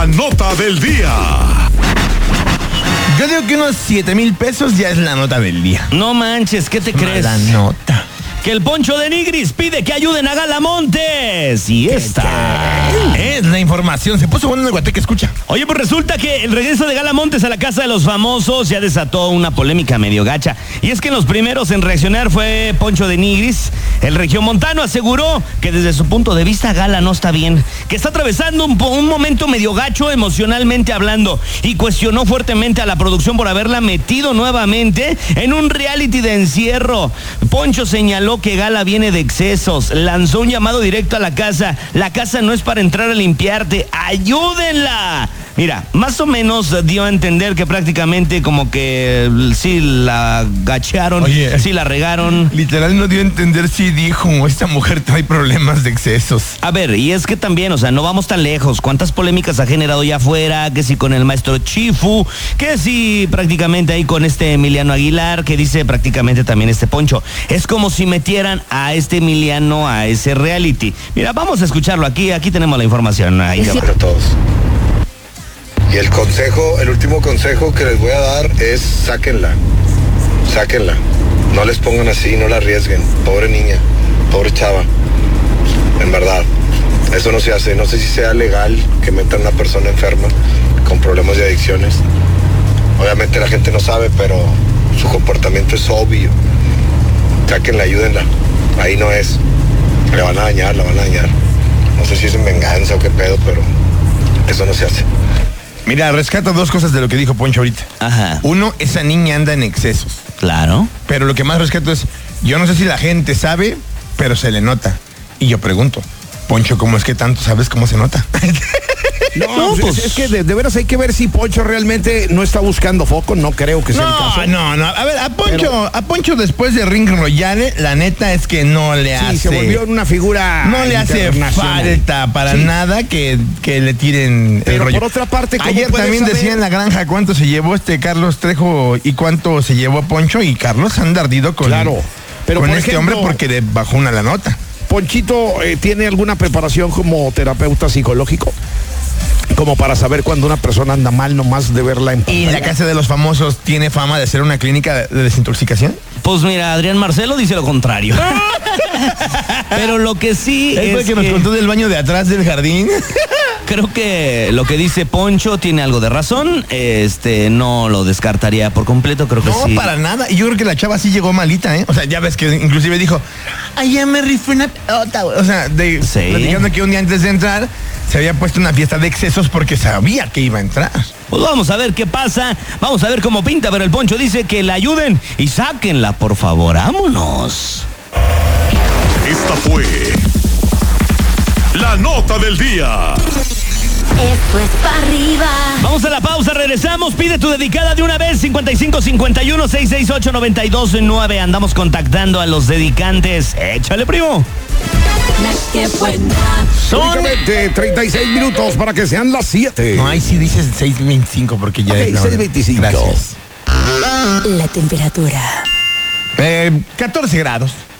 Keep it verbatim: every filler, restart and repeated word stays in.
La nota del día. Yo digo que unos siete mil pesos ya es la nota del día. No manches, ¿qué te crees? La nota. Que el Poncho de Nigris pide que ayuden a Gala Montes. Y esta es la información. Se puso bueno en el Guateque, escucha. Oye, pues resulta que el regreso de Gala Montes a la Casa de los Famosos ya desató una polémica medio gacha. Y es que en los primeros en reaccionar fue Poncho de Nigris. El regiomontano aseguró que desde su punto de vista Gala no está bien, que está atravesando un, un momento medio gacho emocionalmente hablando, y cuestionó fuertemente a la producción por haberla metido nuevamente en un reality de encierro. Poncho señaló que Gala viene de excesos, lanzó un llamado directo a la casa. La casa no es para entrar a limpiarte, ayúdenla. Mira, más o menos dio a entender que prácticamente como que sí la gachearon, Oye, sí la regaron. Literal no dio a entender si dijo, esta mujer trae problemas de excesos. A ver, y es que también, o sea, no vamos tan lejos. ¿Cuántas polémicas ha generado ya afuera? Que si con el maestro Chifu, que si prácticamente ahí con este Emiliano Aguilar, que dice prácticamente también este Poncho. Es como si metieran a este Emiliano a ese reality. Mira, vamos a escucharlo aquí, aquí tenemos la información. Ahí a todos. Y el consejo, el último consejo que les voy a dar es sáquenla, sáquenla. No les pongan así, no la arriesguen. Pobre niña, pobre chava. En verdad, eso no se hace. No sé si sea legal que metan a una persona enferma con problemas de adicciones. Obviamente la gente no sabe, pero su comportamiento es obvio. Sáquenla, ayúdenla. Ahí no es. Le van a dañar, la van a dañar. No sé si es en venganza o qué pedo, pero eso no se hace. Mira, rescato dos cosas de lo que dijo Poncho ahorita. Ajá. Uno, esa niña anda en excesos. Claro. Pero lo que más rescato es, yo no sé si la gente sabe, pero se le nota. Y yo pregunto, Poncho, ¿cómo es que tanto sabes cómo se nota? No, no pues, es, es que de, de veras hay que ver si Poncho realmente no está buscando foco. No creo que sea no, el caso. No, no, a ver, a Poncho, Pero, a Poncho después de Ring Royale, la neta es que no le sí, hace. se volvió una figura. No le hace falta para sí. nada que, que le tiren Pero el rollo. Por otra parte, ayer también saber? decía en la granja cuánto se llevó este Carlos Trejo y cuánto se llevó Poncho, y Carlos anda ardido con, claro, pero con por este ejemplo, hombre porque le bajó una la nota. Ponchito, eh, ¿tiene alguna preparación como terapeuta psicológico? Como para saber cuando una persona anda mal nomás de verla en pantalla. ¿Y la Casa de los Famosos tiene fama de ser una clínica de, de desintoxicación? Pues mira, Adrián Marcelo dice lo contrario. Pero lo que sí es, es que, que nos contó del baño de atrás del jardín. Creo que lo que dice Poncho tiene algo de razón. Este, no lo descartaría por completo, creo que no, sí. No, para nada. Y yo creo que la chava sí llegó malita, ¿eh? O sea, ya ves que inclusive dijo, ay, ya me rifé una pelota, güey. O sea, de, sí. platicando que un día antes de entrar se había puesto una fiesta de excesos porque sabía que iba a entrar. Pues vamos a ver qué pasa, vamos a ver cómo pinta, pero el Poncho dice que la ayuden y sáquenla, por favor, vámonos. Esta fue la nota del día. Esto es para arriba. Vamos a la pausa, regresamos. Pide tu dedicada de una vez. cincuenta y cinco cincuenta y uno seiscientos sesenta y ocho noventa y dos nueve. Andamos contactando a los dedicantes. Échale, primo. ¡Qué buena! Son únicamente treinta y seis minutos para que sean las siete. No, ahí sí dices seis veinticinco porque ya okay, es seis veinticinco. Gracias. La temperatura. Eh, catorce grados.